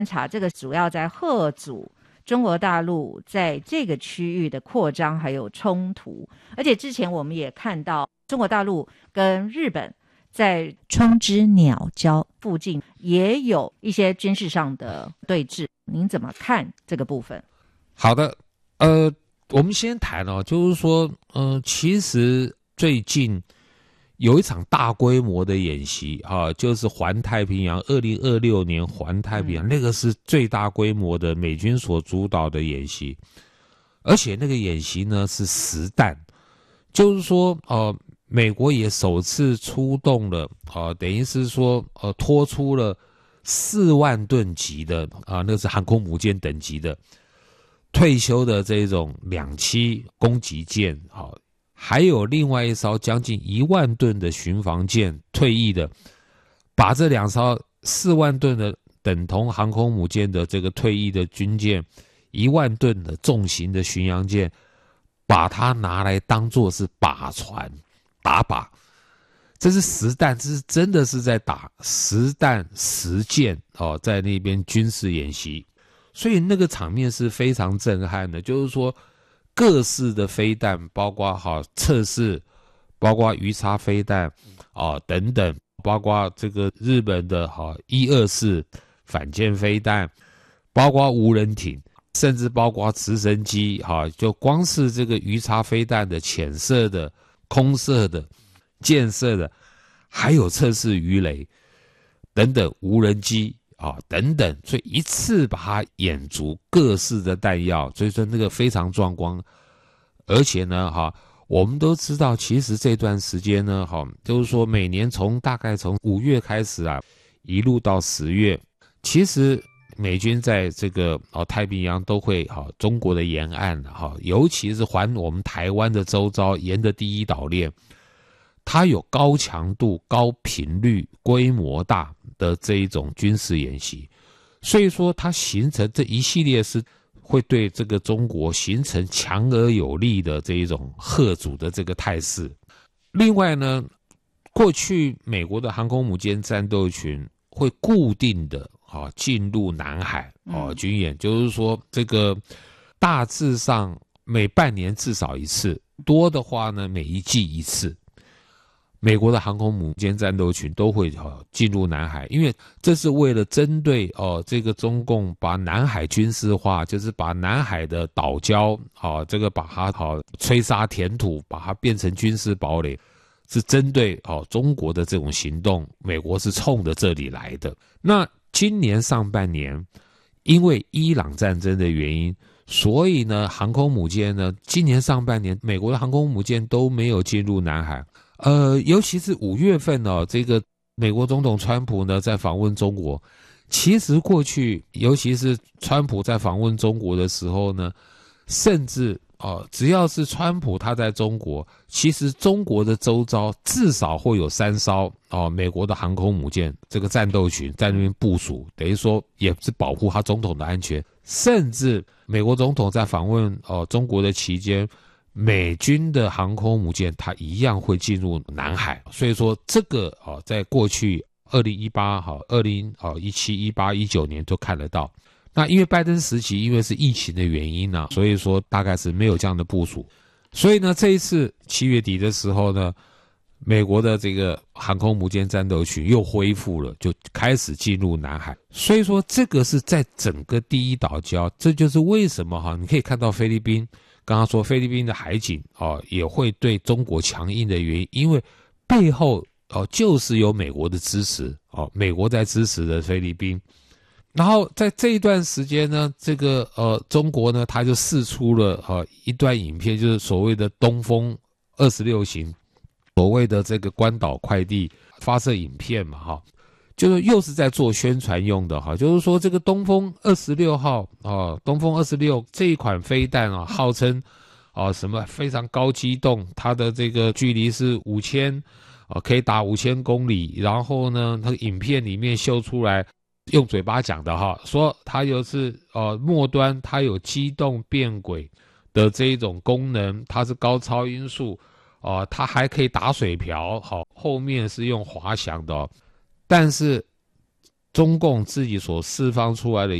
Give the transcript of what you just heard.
察，这个主要在吓阻中国大陆在这个区域的扩张还有冲突。而且之前我们也看到中国大陆跟日本在冲之鸟礁附近也有一些军事上的对峙，您怎么看这个部分？ 好的，我们先谈就是说，其实最近有一场大规模的演习就是环太平洋2026年环太平洋，那个是最大规模的美军所主导的演习，而且那个演习呢是实弹，就是说美国也首次出动了等于是说拖出了4万吨级的那是航空母舰等级的退休的这种2栖攻击舰还有另外一艘将近1万吨的巡防舰退役的，把这2艘4万吨的等同航空母舰的这个退役的军舰1万吨的重型的巡洋舰，把它拿来当作是靶船打靶，这是实弹，这是真的是在打实弹实舰在那边军事演习，所以那个场面是非常震撼的，就是说各式的飞弹，包括测试，包括鱼叉飞弹等等，包括这个日本的124反舰飞弹，包括无人艇，甚至包括直升机就光是这个鱼叉飞弹的潜射的、空射的、箭射的，还有测试鱼雷等等，无人机等等，所以一次把它演足各式的弹药，所以说那个非常壮观。而且呢我们都知道，其实这段时间呢就是说每年大概从5月开始一路到10月，其实美军在这个太平洋都会中国的沿岸尤其是环我们台湾的周遭，沿着第一岛链，它有高强度、高频率、规模大的这一种军事演习，所以说它形成这一系列是会对这个中国形成强而有力的这一种吓阻的这个态势。另外呢，过去美国的航空母舰战斗群会固定的进入南海军演，就是说这个大致上每半年至少一次，多的话呢每一季一次，美国的航空母舰战斗群都会进入南海，因为这是为了针对这个中共把南海军事化，就是把南海的岛礁这个把它吹沙填土，把它变成军事堡垒，是针对中国的这种行动，美国是冲着这里来的。那今年上半年因为伊朗战争的原因，所以呢航空母舰呢今年上半年美国的航空母舰都没有进入南海。尤其是5月份这个美国总统川普呢在访问中国，其实过去尤其是川普在访问中国的时候呢，甚至只要是川普他在中国，其实中国的周遭至少会有3艘美国的航空母舰这个战斗群在那边部署，等于说也是保护他总统的安全。甚至美国总统在访问中国的期间，美军的航空母舰它一样会进入南海，所以说这个在过去2018、2017、18、19年都看得到。那因为拜登时期因为是疫情的原因所以说大概是没有这样的部署。所以呢这一次7月底的时候呢，美国的这个航空母舰战斗群又恢复了，就开始进入南海。所以说这个是在整个第一岛礁，这就是为什么你可以看到菲律宾刚刚说菲律宾的海警也会对中国强硬的原因，因为背后就是有美国的支持美国在支持的菲律宾。然后在这一段时间呢，这个中国呢他就释出了一段影片，就是所谓的东风26型，所谓的这个关岛快递发射影片嘛就是又是在做宣传用的就是说这个东风26号东风26这一款飞弹号称什么非常高机动，它的这个距离是5000可以打5000公里，然后呢它影片里面秀出来，用嘴巴讲的说它就是末端它有机动变轨的这一种功能，它是高超音速它还可以打水漂后面是用滑翔的但是中共自己所释放出来的